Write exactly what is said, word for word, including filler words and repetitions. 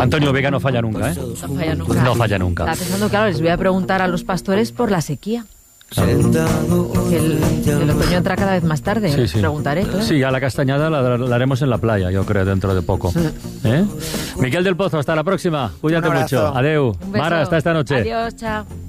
Antonio Vega no falla nunca, ¿eh? No falla nunca. No falla nunca. Estaba pensando, claro, les voy a preguntar a los pastores por la sequía. Claro. Que el, el otoño entra cada vez más tarde. Sí, Les sí. preguntaré. Claro. Sí, a la castañada la, la haremos en la playa, yo creo, dentro de poco. ¿Eh? Miquel del Pozo, hasta la próxima. Cuídate mucho. Adeu. Un beso. Mara, hasta esta noche. Adiós, chao.